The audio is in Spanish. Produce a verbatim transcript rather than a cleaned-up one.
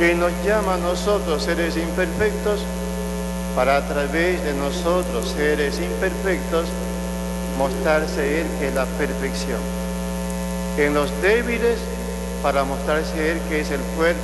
que nos llama a nosotros, seres imperfectos, para a través de nosotros, seres imperfectos, mostrarse Él que es la perfección. En los débiles, para mostrarse Él que es el fuerte.